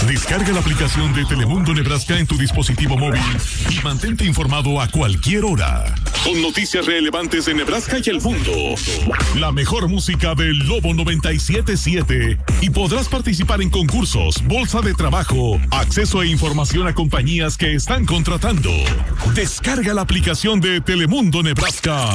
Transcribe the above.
Descarga la aplicación de Telemundo Nebraska en tu dispositivo móvil y mantente informado a cualquier hora. Con noticias relevantes de Nebraska y el mundo. La mejor música del Lobo 97.7. Y podrás participar en concursos, bolsa de trabajo, acceso e información a compañías que están contratando. Descarga la aplicación de Telemundo Nebraska